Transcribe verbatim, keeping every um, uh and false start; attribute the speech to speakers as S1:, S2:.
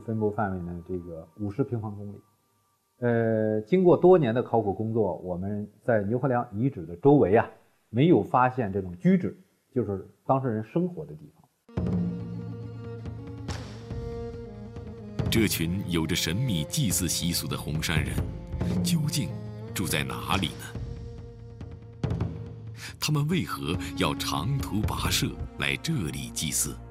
S1: 分布范围呢这个五十平方公里。呃，经过多年的考古工作，我们在牛河梁遗址的周围啊，没有发现这种居址，就是当事人生活的地方。
S2: 这群有着神秘祭祀习俗的红山人，究竟住在哪里呢？他们为何要长途跋涉来这里祭祀？